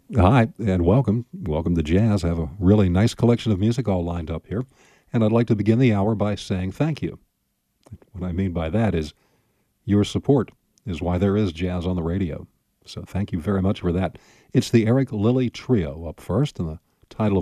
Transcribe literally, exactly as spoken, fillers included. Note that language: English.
Hi, and welcome. Welcome to Jazz. I have a really nice collection of music all lined up here, and I'd like to begin the hour by saying thank you. What I mean by that is your support is why there is jazz on the radio. So thank you very much for that. It's the Eric Lilly Trio up first, and the title